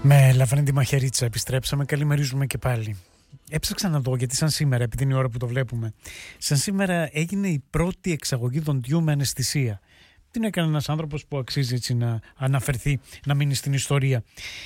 Με Λαβρέντη Μαχαιρίτσα επιστρέψαμε, καλημερίζουμε και πάλι. Έψαξα να δω, γιατί σαν σήμερα, επειδή είναι η ώρα που το βλέπουμε, σαν σήμερα έγινε η πρώτη εξαγωγή δοντιού με αναισθησία. Την έκανε ένας άνθρωπος που αξίζει έτσι να αναφερθεί, να μείνει στην ιστορία.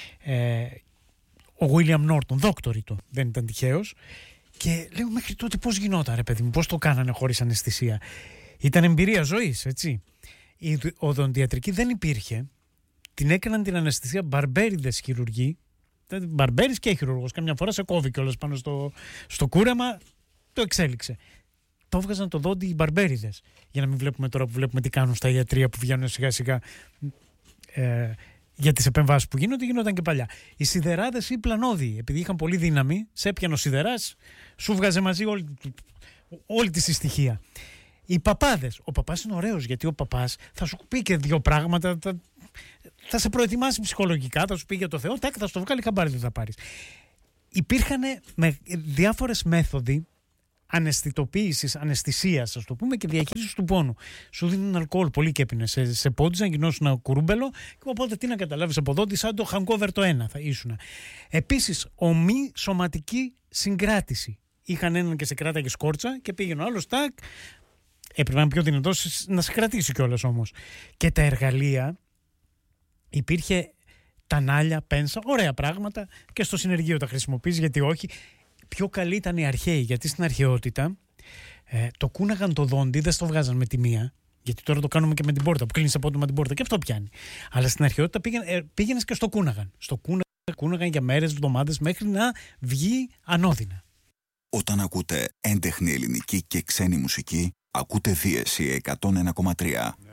Ο William Norton, δόκτωρητο, δεν ήταν τυχαίος. Και λέω, μέχρι τότε πώς γινόταν, ρε παιδί μου, πώς το κάνανε χωρίς αναισθησία. Ήταν εμπειρία ζωής, έτσι. Η οδοντιατρική δεν υπήρχε. Την έκαναν την αναισθησία μπαρμπέριδες χειρουργοί. Μπαρμπέρης και χειρουργός. Καμιά φορά σε κόβει κιόλας πάνω στο κούρεμα, το εξέλιξε. Το έβγαζαν το δόντι οι μπαρμπέριδες. Για να μην βλέπουμε τώρα που βλέπουμε τι κάνουν στα ιατρεία που βγαίνουν σιγά σιγά για τις επεμβάσεις που γινόταν και παλιά. Οι σιδεράδες ή πλανόδιοι, επειδή είχαν πολύ δύναμη, σε έπιανε ο σιδεράς, σου βγάζε μαζί όλη τη συστοιχεία. Οι παπάδες. Ο παπάς είναι ωραίος, γιατί ο παπάς θα σου πει και δύο πράγματα, θα σε προετοιμάσει ψυχολογικά, θα σου πει για το Θεό, θα στο βγάλει χαμπάρι, δεν θα πάρεις. Υπήρχαν διάφορες μέθοδοι αναισθητοποίησης, αναισθησίας, ας το πούμε, και διαχείρισης του πόνου. Σου δίνουν αλκοόλ, πολύ και έπινες. Σε πόντιζαν, γινώσουν ένα κουρούμπελο, και οπότε τι να καταλάβεις από εδώ, σαν το hangover το ένα θα ήσουν. Επίσης, ομή σωματική συγκράτηση. Είχαν έναν και σε κράταγε σκόρτσα και πήγαινε ο άλλος, τάκ. Έπρεπε να είναι πιο δυνατός να σε κρατήσει κιόλας όμως. Και τα εργαλεία, υπήρχε τανάλια, πένσα, ωραία πράγματα, και στο συνεργείο τα χρησιμοποιείς, γιατί όχι. Πιο καλή ήταν οι αρχαίοι, γιατί στην αρχαιότητα το κούναγαν το δόντι, δεν στο βγάζαν με τη μία, γιατί τώρα το κάνουμε και με την πόρτα, που κλείνεις απότομα την πόρτα και αυτό πιάνει. Αλλά στην αρχαιότητα πήγαινες και στο κούναγαν. Στο κούναγαν για μέρες, εβδομάδες, μέχρι να βγει ανώδυνα. Όταν ακούτε έντεχνη ελληνική και ξένη μουσική, ακούτε Δίεση 101,3.